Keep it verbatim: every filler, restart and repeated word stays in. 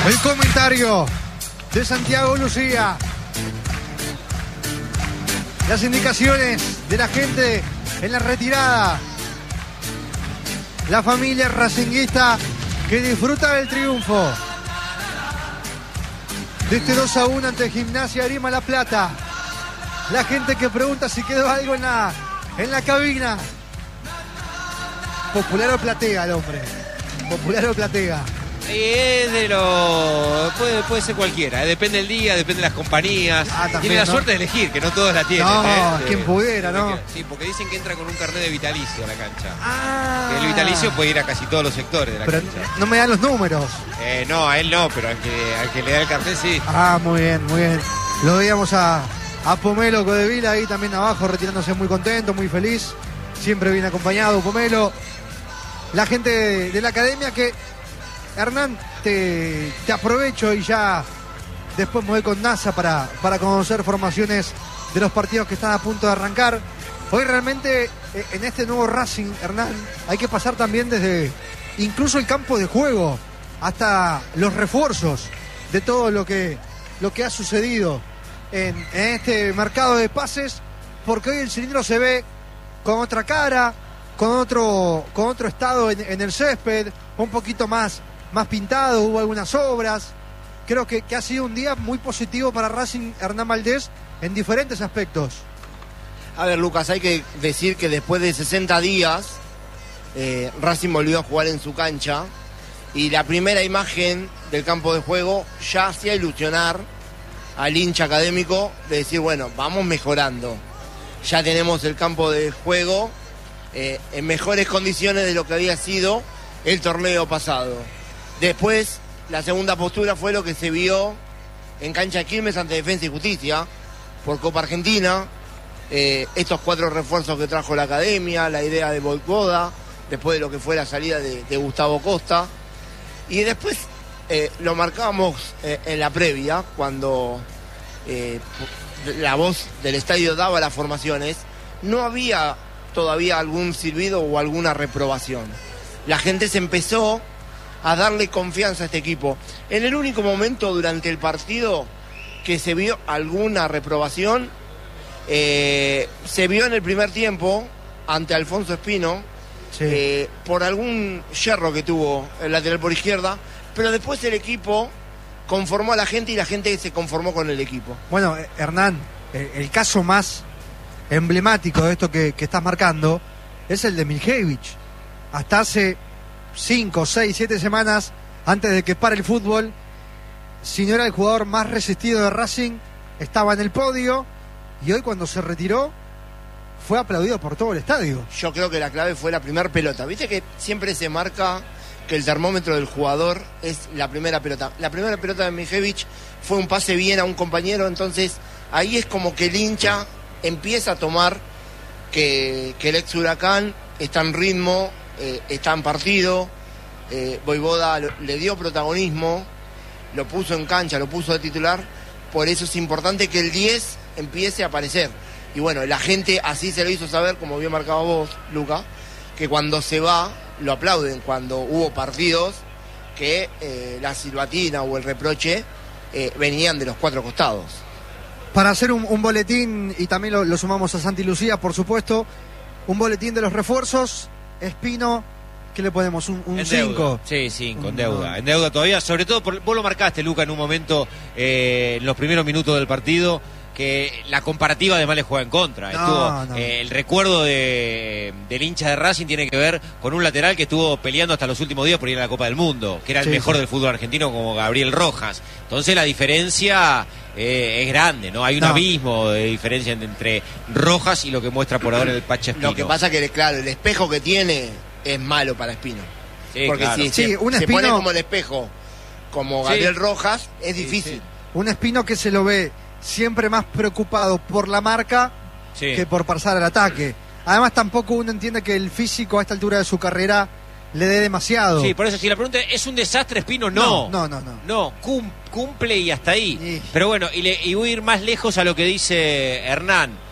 El comentario de Santiago Lucía. Las indicaciones de la gente en la retirada. La familia racinguista que disfruta del triunfo de este dos a uno ante Gimnasia Grima La Plata. La gente que pregunta si quedó algo en la, en la cabina. Popular o platea el hombre. Popular o platea. Y es de lo... Puede, puede ser cualquiera, ¿eh? Depende del día, depende de las compañías. Ah, también, tiene la ¿no? suerte de elegir, que no todos la tienen. No, ¿eh? quien pudiera, de, ¿no? Sí, porque dicen que entra con un carnet de vitalicio a la cancha. Ah. Que el vitalicio puede ir a casi todos los sectores de la Pero cancha. no me dan los números. Eh, no, a él no, pero al que, al que le da el carnet sí. Ah, muy bien, muy bien. Lo veíamos a, a Pomelo Codevila ahí también abajo, retirándose muy contento, muy feliz. Siempre bien acompañado, Pomelo. La gente de, de la academia que... Hernán, te, te aprovecho y ya después me voy con NASA para, para conocer formaciones de los partidos que están a punto de arrancar. Hoy realmente eh, en este nuevo Racing, Hernán, hay que pasar también desde incluso el campo de juego hasta los refuerzos de todo lo que, lo que ha sucedido en, en este mercado de pases, porque hoy el cilindro se ve con otra cara, con otro, con otro estado en, en el césped, un poquito más más pintado, hubo algunas obras. Creo que, que ha sido un día muy positivo para Racing, Hernán Valdés, en diferentes aspectos. A ver, Lucas, hay que decir que después de sesenta días, eh, Racing volvió a jugar en su cancha, y la primera imagen del campo de juego ya hacía ilusionar al hincha académico de decir, bueno, vamos mejorando. Ya tenemos el campo de juego eh, en mejores condiciones de lo que había sido el torneo pasado. Después, la segunda postura fue lo que se vio en cancha de Quilmes ante Defensa y Justicia por Copa Argentina. Eh, estos cuatro refuerzos que trajo la academia, la idea de Boicoda, después de lo que fue la salida de, de Gustavo Costa. Y después eh, lo marcábamos eh, en la previa, cuando eh, la voz del estadio daba las formaciones. No había todavía algún silbido o alguna reprobación. La gente se empezó a darle confianza a este equipo. En el único momento durante el partido que se vio alguna reprobación, eh, se vio en el primer tiempo ante Alfonso Espino, sí. eh, por algún yerro que tuvo el lateral por izquierda, pero después el equipo conformó a la gente y la gente se conformó con el equipo. Bueno, Hernán, el, el caso más emblemático de esto que, que estás marcando es el de Miljevich. Hasta hace cinco, seis, siete semanas antes de que pare el fútbol, si no era el jugador más resistido de Racing, estaba en el podio, y hoy cuando se retiró fue aplaudido por todo el estadio. Yo creo que la clave fue la primera pelota. Viste que siempre se marca que el termómetro del jugador es la primera pelota. La primera pelota de Miljevich fue un pase bien a un compañero, entonces ahí es como que el hincha empieza a tomar que, que el ex Huracán está en ritmo, Eh, está en partido, eh, Voivoda lo, le dio protagonismo, lo puso en cancha, lo puso de titular, por eso es importante que el diez empiece a aparecer. Y bueno, la gente así se lo hizo saber, como bien marcado vos, Luca, que cuando se va, lo aplauden, cuando hubo partidos que eh, la silbatina o el reproche eh, venían de los cuatro costados. Para hacer un, un boletín, y también lo, lo sumamos a Santi Lucía, por supuesto, un boletín de los refuerzos. Espino, ¿qué le ponemos? ¿Un cinco? Sí, cinco, en no. deuda. En deuda todavía, sobre todo, por, vos lo marcaste, Luca, en un momento, eh, en los primeros minutos del partido, que la comparativa además le juega en contra. No, estuvo, no. Eh, el recuerdo de, del hincha de Racing tiene que ver con un lateral que estuvo peleando hasta los últimos días por ir a la Copa del Mundo, que era el sí, mejor sí. del fútbol argentino, como Gabriel Rojas. Entonces la diferencia eh, es grande, ¿no? Hay un no. abismo de diferencia entre Rojas y lo que muestra por ahora el Pacha Espino. Lo que pasa que, claro, el espejo que tiene es malo para Espino. Sí, porque claro. si sí, se, un se Espino... pone como el espejo, como Gabriel sí. Rojas, es difícil. Sí, sí. Un Espino que se lo ve siempre más preocupado por la marca sí. que por pasar al ataque. Además, tampoco uno entiende que el físico a esta altura de su carrera le dé demasiado. Sí, por eso si la pregunta es un desastre, Espino, no. No, no, no. No, no cum, cumple y hasta ahí. Sí. Pero bueno, y, le, y voy a ir más lejos a lo que dice Hernán.